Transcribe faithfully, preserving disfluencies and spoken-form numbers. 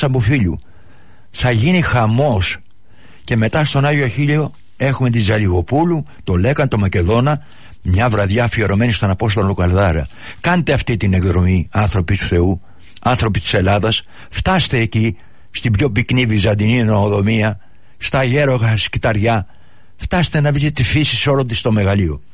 Σαμποφίλιου. Θα γίνει χαμός. Και μετά στον Άγιο Αχίλιο έχουμε τη Ζαλιγοπούλου, το Λέκαν, το Μακεδόνα, μια βραδιά αφιερωμένη στον Απόστολο Καλδάρα. Κάντε αυτή την εκδρομή, άνθρωποι του Θεού, άνθρωποι της Ελλάδας. Φτάστε εκεί, στην πιο πυκνή βυζαντινή νοοδομία, στα γέρογα σκυταριά. Φτάστε να βρείτε τη φύση σε όλο της το μεγαλείο.